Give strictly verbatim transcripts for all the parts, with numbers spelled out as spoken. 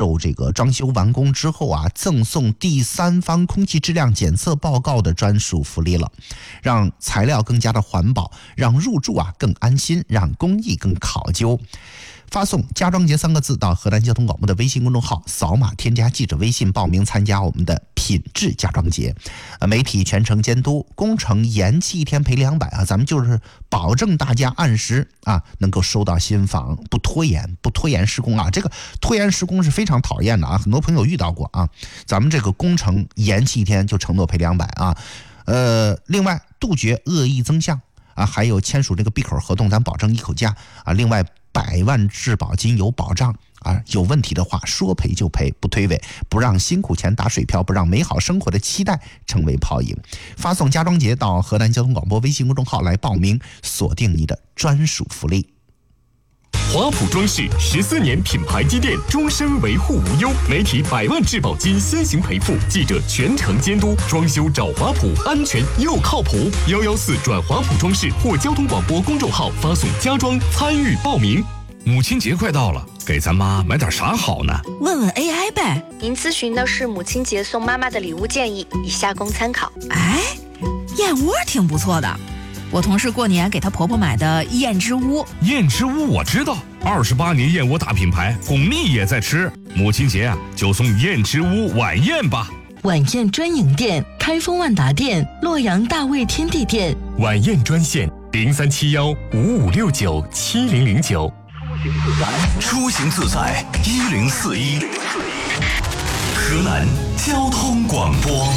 售这个装修完工之后啊，赠送第三方空气质量检测报告的专属福利了，让材料更加的环保，让入住啊更安心，让工艺更考究。发送家装节三个字到河南交通广播的微信公众号，扫码添加记者微信报名参加我们的品质家装节。呃，媒体全程监督，工程延期一天赔两百啊，咱们就是保证大家按时啊能够收到新房，不拖延，不拖延施工啊。这个拖延施工是非常讨厌的啊，很多朋友遇到过啊。咱们这个工程延期一天就承诺赔两百啊。呃，另外杜绝恶意增项啊，还有签署这个闭口合同，咱保证一口价啊。另外，百万质保金有保障啊，有问题的话说赔就赔，不推诿，不让辛苦钱打水漂，不让美好生活的期待成为泡影。发送家装节到河南交通广播微信公众号来报名，锁定你的专属福利。 华普装饰十四年品牌积淀，终身维护无忧，媒体百万质保金先行赔付，记者全程监督，装修找华普，安全又靠谱。幺幺四转华普装饰或交通广播公众号发送家装参与报名。 母亲节快到了，给咱妈买点啥好呢？ 问问 A I 呗。 您咨询的是母亲节送妈妈的礼物建议，以下供参考。 哎，燕窝挺不错的。我同事过年给她婆婆买的燕之屋。 燕之屋我知道，二十八年燕窝大品牌，巩俐也在吃。母亲节啊，就送燕之屋晚宴吧。 晚宴专营店：开封万达店、洛阳大卫天地店。 晚宴专线：零三七幺五五六九七零零九。 出行自在一零四一，河南交通广播。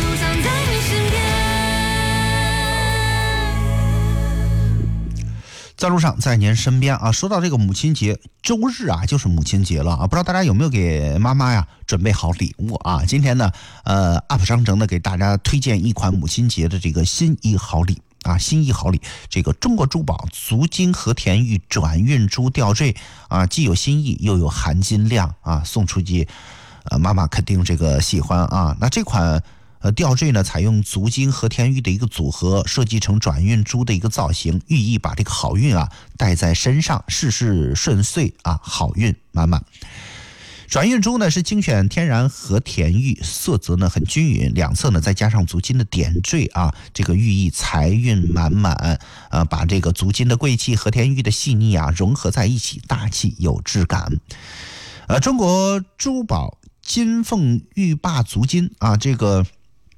在路上，在您身边啊。说到这个母亲节，周日啊就是母亲节了啊，不知道大家有没有给妈妈呀准备好礼物啊？今天呢，呃 ，U P 商城呢给大家推荐一款母亲节的这个心意好礼啊，心意好礼，这个中国珠宝足金和田玉转运珠吊坠啊，既有心意又有含金量啊，送出去，呃，妈妈肯定这个喜欢啊。那这款。呃，吊坠呢，采用足金和田玉的一个组合，设计成转运珠的一个造型，寓意把这个好运啊带在身上，事事顺遂啊，好运满满。转运珠呢是精选天然和田玉，色泽呢很均匀，两侧呢再加上足金的点缀啊，这个寓意财运满满啊，把这个足金的贵气和田玉的细腻啊融合在一起，大气有质感。呃，中国珠宝金凤玉霸足金啊，这个。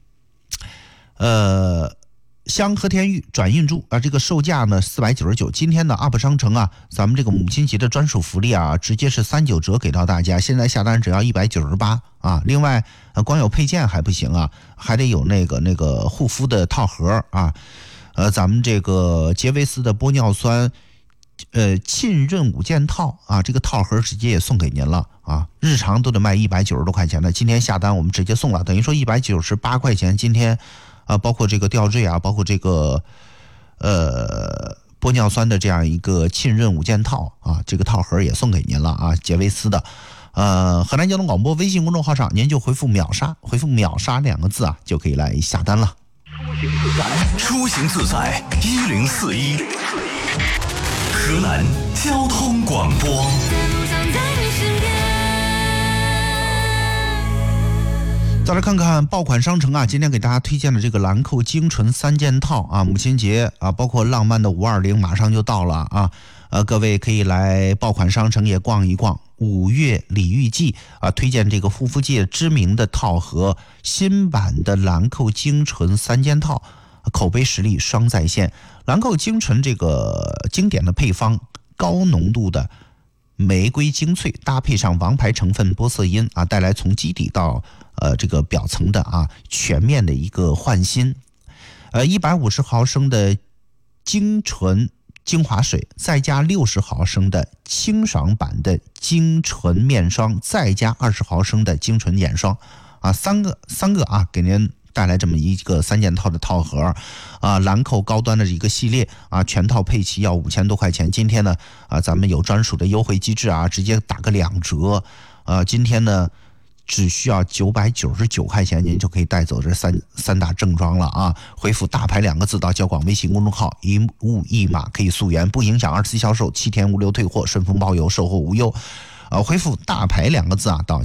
呃，镶和田玉转运珠啊，这个售价呢四百九十九。今天呢 U P 商城啊，咱们这个母亲节的专属福利啊，直接是三九折给到大家。现在下单只要一百九十八啊。另外，呃，光有配件还不行啊，还得有那个那个护肤的套盒啊。呃，咱们这个杰维斯的玻尿酸。呃，浸润五件套啊，这个套盒直接也送给您了啊！日常都得卖一百九十多块钱的，今天下单我们直接送了，等于说一百九十八块钱。今天啊，包括这个吊坠啊，包括这个呃玻尿酸的这样一个浸润五件套啊，这个套盒也送给您了啊，杰维斯的。呃，河南交通广播微信公众号上，您就回复秒杀，回复秒杀两个字啊，就可以来下单了。 出行自在一零四一。河南交通广播。 再来看看爆款商城啊，今天给大家推荐的这个兰蔻精纯三件套啊，母亲节啊，包括浪漫的五二零马上就到了啊，呃，各位可以来爆款商城也逛一逛。五月礼遇季啊，推荐这个护肤界知名的套盒，新版的兰蔻精纯三件套。口碑实力双在线，兰蔻精纯这个经典的配方，高浓度的玫瑰精粹，搭配上王牌成分玻色因啊，带来从基底到呃这个表层的啊全面的一个焕新。呃，一百五十毫升的精纯精华水，再加六十毫升的清爽版的精纯面霜，再加二十毫升的精纯眼霜啊，三个三个啊，给您。带来这么一个三件套的套盒啊，兰蔻高端的一个系列啊，全套配齐要五千多块钱。今天呢啊，咱们有专属的优惠机制啊，直接打个两折啊。今天呢只需要九百九十九块钱，您就可以带走这三三大正装了啊！回复大牌两个字到交广微信公众号，一物一码可以溯源，不影响二次销售，七天无流退货，顺丰包邮，售后无忧。呃，回复大牌两个字啊到